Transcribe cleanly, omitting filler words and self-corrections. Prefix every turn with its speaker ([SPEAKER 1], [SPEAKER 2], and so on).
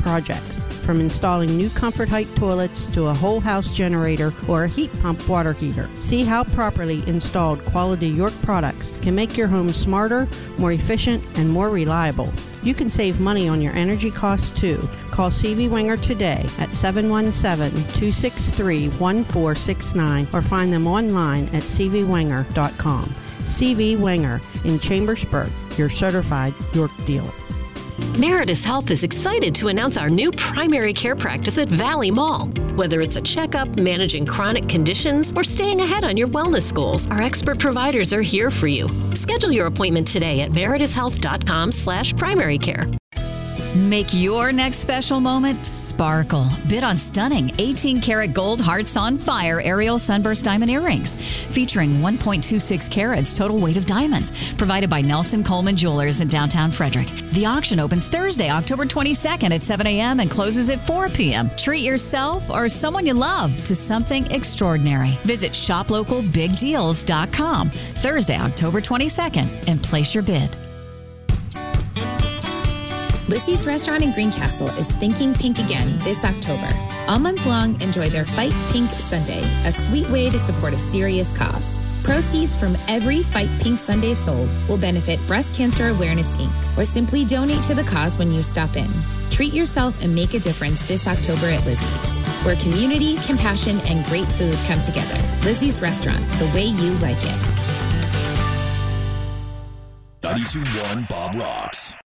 [SPEAKER 1] projects. From installing new Comfort Height toilets to a whole house generator or a heat pump water heater. See how properly installed quality York products can make your home smarter, more efficient, and more reliable. You can save money on your energy costs too. Call CV Wenger today at 717-263-1469 or find them online at cvwenger.com. CV Wenger in Chambersburg, your certified York dealer.
[SPEAKER 2] Meritus Health is excited to announce our new primary care practice at Valley Mall. Whether it's a checkup, managing chronic conditions, or staying ahead on your wellness goals, our expert providers are here for you. Schedule your appointment today at meritushealth.com/primary care.
[SPEAKER 3] Make your next special moment sparkle. Bid on stunning 18-karat gold Hearts on Fire Ariel Sunburst diamond earrings featuring 1.26 carats total weight of diamonds, provided by Nelson Coleman Jewelers in downtown Frederick. The auction opens Thursday, October 22nd at 7 a.m. and closes at 4 p.m. Treat yourself or someone you love to something extraordinary. Visit shoplocalbigdeals.com Thursday, October 22nd and place your bid.
[SPEAKER 4] Lizzie's Restaurant in Greencastle is thinking pink again this October. All month long, enjoy their Fight Pink Sunday, a sweet way to support a serious cause. Proceeds from every Fight Pink Sunday sold will benefit Breast Cancer Awareness, Inc., or simply donate to the cause when you stop in. Treat yourself and make a difference this October at Lizzie's, where community, compassion, and great food come together. Lizzie's Restaurant, the way you like it.
[SPEAKER 5] 92.1 Bob Rocks.